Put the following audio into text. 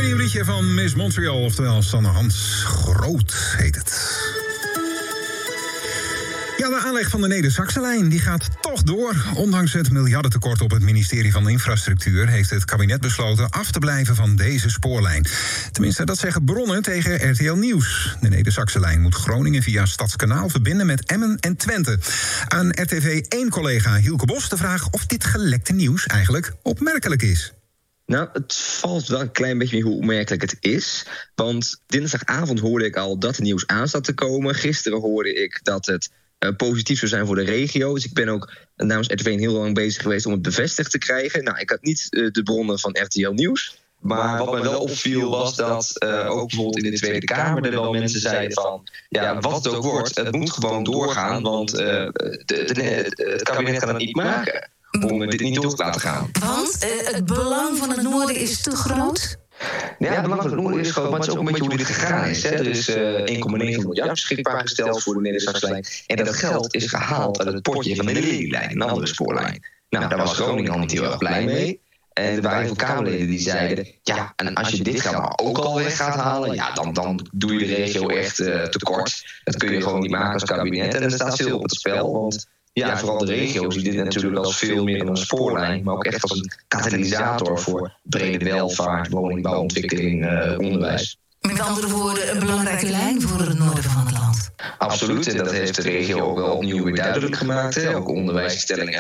nieuw liedje van Miss Montreal, oftewel Sanne Hans. Groot heet het. Ja, de aanleg van de Neder-Saxe-lijn die gaat toch door. Ondanks het miljardentekort op het ministerie van Infrastructuur heeft het kabinet besloten af te blijven van deze spoorlijn. Tenminste, dat zeggen bronnen tegen RTL Nieuws. De Neder-Saxe-lijn moet Groningen via Stadskanaal verbinden met Emmen en Twente. Aan RTV 1-collega Hielke Bos de vraag of dit gelekte nieuws eigenlijk opmerkelijk is. Nou, het valt wel een klein beetje mee hoe opmerkelijk het is. Want dinsdagavond hoorde ik al dat het nieuws aan zat te komen. Gisteren hoorde ik dat het positief zou zijn voor de regio. Dus ik ben ook namens RTV heel lang bezig geweest om het bevestigd te krijgen. Nou, ik had niet de bronnen van RTL Nieuws. Maar wat mij wel opviel was dat ook bijvoorbeeld in de Tweede Kamer er wel mensen zeiden van, ja, wat het ook wordt, het moet gewoon doorgaan, want het kabinet kan het niet maken om dit niet door te laten gaan. Want het belang van het noorden is te groot? Ja, het belang van het noorden is groot, maar het is ook een beetje hoe dit gegaan is. Hè. Er is 1,9 miljard beschikbaar gesteld voor de Neder-Saxe-lijn. En dat geld is gehaald uit het potje van de Lelylijn, een andere spoorlijn. Nou, daar was Groningen al niet heel erg blij mee. En er waren veel Kamerleden die zeiden, ja, en als je dit geld ook al weg gaat halen, ja, dan doe je de regio echt tekort. Dat kun je gewoon niet maken als kabinet. En er staat veel op het spel, want ja, vooral de regio ziet dit natuurlijk als veel meer dan een spoorlijn, maar ook echt als een katalysator voor brede welvaart, woningbouwontwikkeling, onderwijs. Met andere woorden, een belangrijke lijn voor het noorden van het land. Absoluut, en dat heeft de regio ook wel opnieuw weer duidelijk gemaakt. Hè. Ook onderwijsinstellingen